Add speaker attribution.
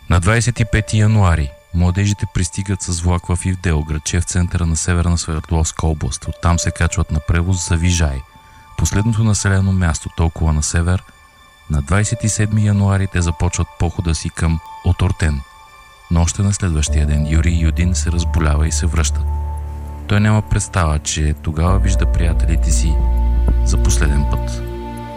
Speaker 1: На 25 януари младежите пристигат с влак в Ивдел, градче в центъра на Северна Свердловска област. Оттам се качват на превоз за Вижай, последното населено място толкова на север. На 27 януари те започват похода си към Отортен, но още на следващия ден Юрий Юдин се разболява и се връща. Той няма представа, че тогава вижда приятелите си за последен път.